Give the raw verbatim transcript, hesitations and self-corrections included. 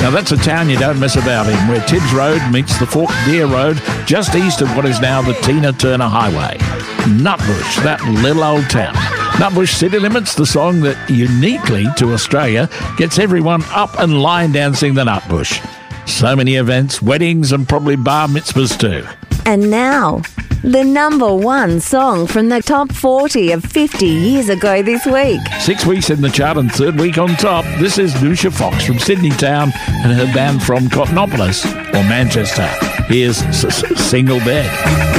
Now, that's a town you don't mess about in, where Tibbs Road meets the Fort Deer Road, just east of what is now the Tina Turner Highway. Nutbush, that little old town. Nutbush City Limits, the song that uniquely to Australia gets everyone up and line dancing the Nutbush. So many events, weddings and probably bar mitzvahs too. And now, the number one song from the top forty of fifty years ago this week. Six weeks in the chart and third week on top. This is Lucia Fox from Sydney Town and her band from Cottonopolis, or Manchester. Here's S- S- Single Bed.